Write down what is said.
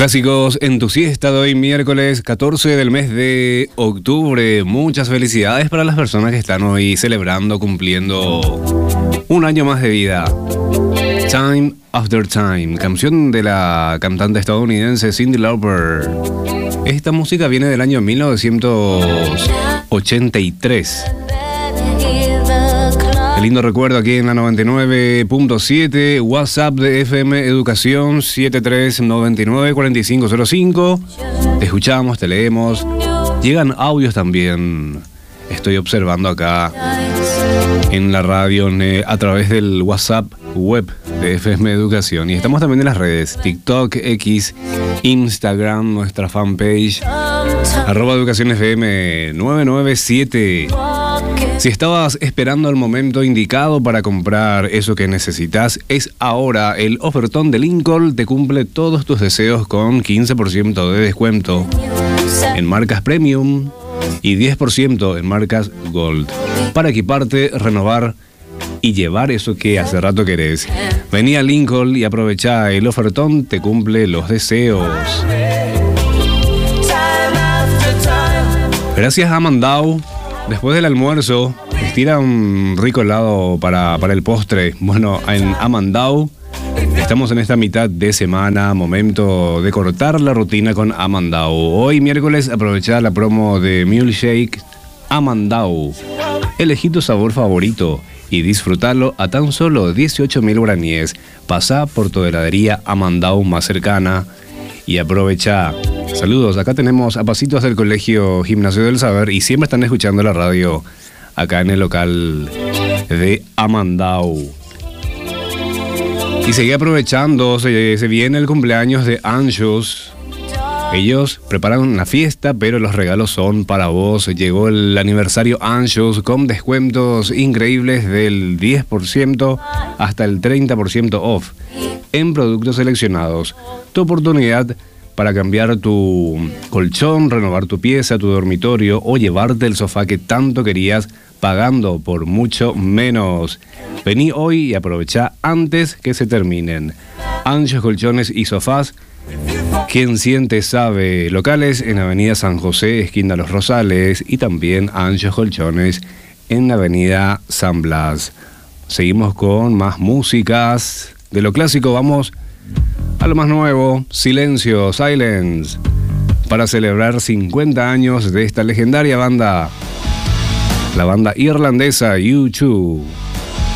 Clásicos en tu siesta de hoy, miércoles 14 del mes de octubre. Muchas felicidades para las personas que están hoy celebrando, cumpliendo un año más de vida. Time After Time, canción de la cantante estadounidense Cyndi Lauper. Esta música viene del año 1983. Qué lindo recuerdo aquí en la 99.7, WhatsApp de FM Educación 73994505. Te escuchamos, te leemos. Llegan audios también. Estoy observando acá en la radio a través del WhatsApp web de FM Educación. Y estamos también en las redes TikTok, X, Instagram, nuestra fanpage @educacionfm 997. Si estabas esperando el momento indicado para comprar eso que necesitas, es ahora. El ofertón de Lincoln te cumple todos tus deseos con 15% de descuento en marcas premium y 10% en marcas gold, para equiparte, renovar y llevar eso que hace rato querés. Vení a Lincoln y aprovechá, el ofertón te cumple los deseos. Gracias a Mandau. Después del almuerzo, estira un rico helado para el postre. Bueno, en Amandau estamos en esta mitad de semana, momento de cortar la rutina con Amandau. Hoy miércoles aprovechá la promo de Milkshake Amandau. Elegí tu sabor favorito y disfrutalo a tan solo 18.000 guaraníes. Pasá por tu heladería Amandau más cercana y aprovechá. Saludos, acá tenemos a pasitos del Colegio Gimnasio del Saber y siempre están escuchando la radio acá en el local de Amandau. Y seguí aprovechando, se viene el cumpleaños de Anjos. Ellos preparan una fiesta, pero los regalos son para vos. Llegó el aniversario Anjos con descuentos increíbles del 10% hasta el 30% off en productos seleccionados. Tu oportunidad para cambiar tu colchón, renovar tu pieza, tu dormitorio o llevarte el sofá que tanto querías pagando por mucho menos. Vení hoy y aprovechá antes que se terminen. Anjos Colchones y Sofás. Quien siente sabe. Locales en Avenida San José, esquina Los Rosales, y también Anjos Colchones en Avenida San Blas. Seguimos con más músicas. De lo clásico vamos a lo más nuevo, Silence, para celebrar 50 años de esta legendaria banda, la banda irlandesa U2.